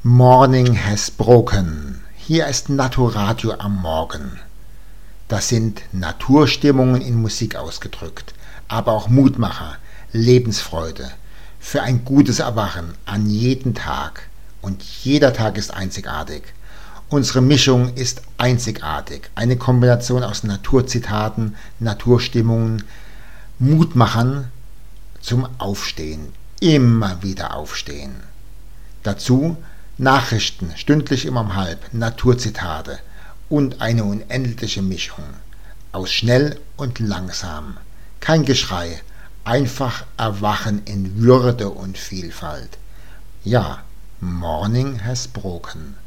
Morning has broken. Hier ist Naturadio am Morgen. Das sind Naturstimmungen in Musik ausgedrückt, aber auch Mutmacher, Lebensfreude, für ein gutes Erwachen an jeden Tag. Und jeder Tag ist einzigartig. Unsere Mischung ist einzigartig, eine Kombination aus Naturzitaten, Naturstimmungen, Mutmachern zum Aufstehen, immer wieder aufstehen. Dazu Nachrichten, stündlich immer um halb, Naturzitate und eine unendliche Mischung aus schnell und langsam. Kein Geschrei, einfach Erwachen in Würde und Vielfalt. Ja, Morning has broken.